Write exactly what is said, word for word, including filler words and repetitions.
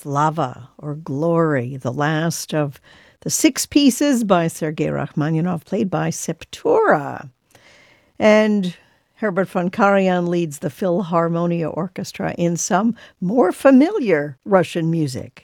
Slava, or Glory, the last of the six pieces by Sergei Rachmaninoff, played by Septura. And Herbert von Karajan leads the Philharmonia Orchestra in some more familiar Russian music.